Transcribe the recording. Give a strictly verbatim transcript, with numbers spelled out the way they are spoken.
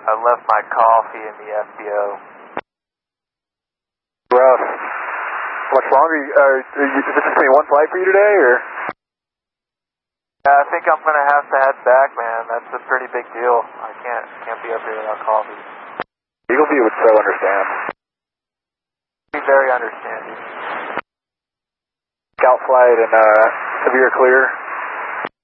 I left my coffee in the F B O. Rough. Much longer? Uh, is this just only one flight for you today, or? Yeah, I think I'm gonna have to head back, man. That's a pretty big deal. I can't can't be up here without coffee. Eagle View would so understand. Be very understanding. Scout flight and uh, severe clear.